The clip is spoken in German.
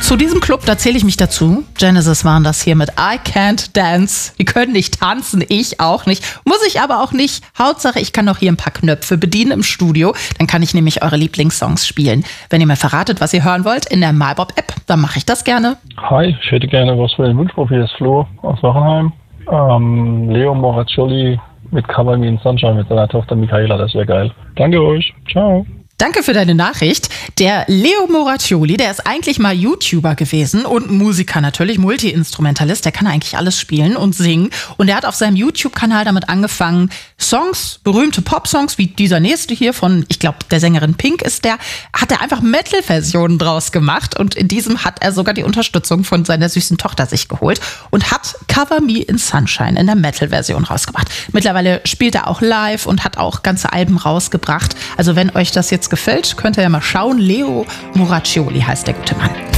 Zu diesem Club, da zähle ich mich dazu. Genesis waren das hier mit I Can't Dance. Die können nicht tanzen, ich auch nicht. Muss ich aber auch nicht. Hauptsache, ich kann noch hier ein paar Knöpfe bedienen im Studio. Dann kann ich nämlich eure Lieblingssongs spielen. Wenn ihr mir verratet, was ihr hören wollt, in der MyBob-App, dann mache ich das gerne. Hi, ich hätte gerne was für den Wunschprofil. Das ist Flo aus Wachenheim. Leo Moraccioli mit Cover Me in Sunshine mit seiner Tochter Michaela. Das wäre geil. Danke euch. Ciao. Danke für deine Nachricht. Der Leo Moraccioli, der ist eigentlich mal YouTuber gewesen und Musiker natürlich, Multi-Instrumentalist. Der kann eigentlich alles spielen und singen. Und er hat auf seinem YouTube-Kanal damit angefangen, Songs, berühmte Pop-Songs, wie dieser nächste hier von, ich glaube, der Sängerin Pink ist der, hat er einfach Metal-Versionen draus gemacht. Und in diesem hat er sogar die Unterstützung von seiner süßen Tochter sich geholt und hat Cover Me in Sunshine in der Metal-Version rausgebracht. Mittlerweile spielt er auch live und hat auch ganze Alben rausgebracht. Also wenn euch das jetzt gefällt, könnt ihr ja mal schauen. Leo Moraccioli heißt der gute Mann.